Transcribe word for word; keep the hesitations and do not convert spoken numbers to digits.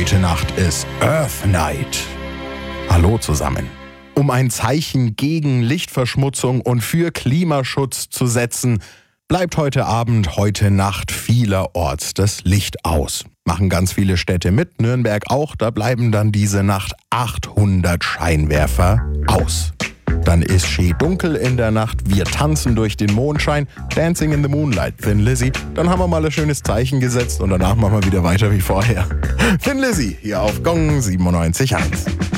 Heute Nacht ist Earth Night. Hallo zusammen. Um ein Zeichen gegen Lichtverschmutzung und für Klimaschutz zu setzen, bleibt heute Abend, heute Nacht vielerorts das Licht aus. Machen ganz viele Städte mit, Nürnberg auch, da bleiben dann diese Nacht achthundert Scheinwerfer aus. Dann ist schön dunkel in der Nacht, wir tanzen durch den Mondschein, Dancing in the Moonlight, Thin Lizzy. Dann haben wir mal ein schönes Zeichen gesetzt und danach machen wir wieder weiter wie vorher. Thin Lizzy, hier auf Gong siebenundneunzig Komma eins.